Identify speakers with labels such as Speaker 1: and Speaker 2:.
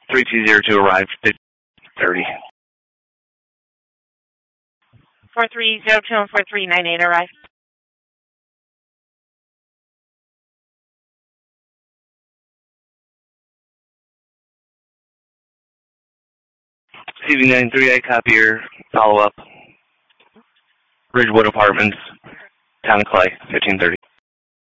Speaker 1: 3202 arrived, 30.
Speaker 2: 4302 and 4398 arrived.
Speaker 1: CV938, copy your follow-up. Ridgewood Apartments, Town of Clay, 1530.